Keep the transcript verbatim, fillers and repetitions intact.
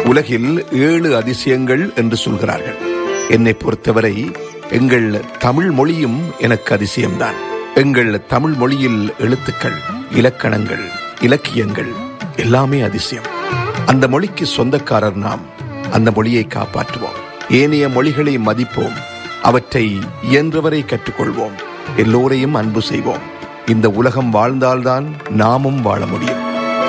உலகில் ஏழு அதிசயங்கள் என்று சொல்கிறார்கள். என்னை பொறுத்தவரை எங்கள் தமிழ் மொழியும் எனக்கு அதிசயம்தான். எங்கள் தமிழ் மொழியில் எழுத்துக்கள், இலக்கணங்கள், இலக்கியங்கள் எல்லாமே அதிசயம். அந்த மொழிக்கு சொந்தக்காரர் நாம். அந்த மொழியை காப்பாற்றுவோம். ஏனைய மொழிகளை மதிப்போம். அவற்றை இயன்றவரை கற்றுக்கொள்வோம். எல்லோரையும் அன்பு செய்வோம். இந்த உலகம் வாழ்ந்தால்தான் நாமும் வாழ முடியும்.